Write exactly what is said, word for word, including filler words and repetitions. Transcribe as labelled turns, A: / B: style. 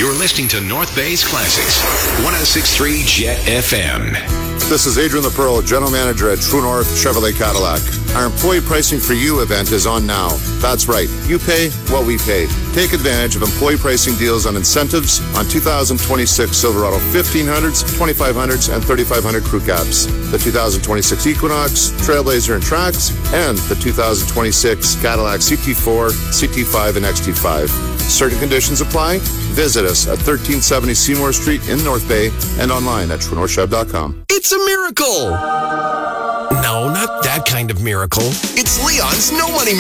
A: You're listening to North Bay's Classics, one oh six point three Jet F M.
B: This is Adrian LaPearl, General Manager at True North Chevrolet Cadillac. Our employee pricing for you event is on now. That's right. You pay what we pay. Take advantage of employee pricing deals on incentives on two thousand twenty-six Silverado fifteen hundreds, twenty-five hundreds, and thirty-five hundred crew cabs, the two thousand twenty-six Equinox, Trailblazer, and Trax, and the two thousand twenty-six Cadillac C T four, C T five, and X T five. Certain conditions apply. Visit us at thirteen seventy Seymour Street in North Bay and online at true north chev dot com.
C: It's a miracle! No, not that kind of miracle. It's Leon's No Money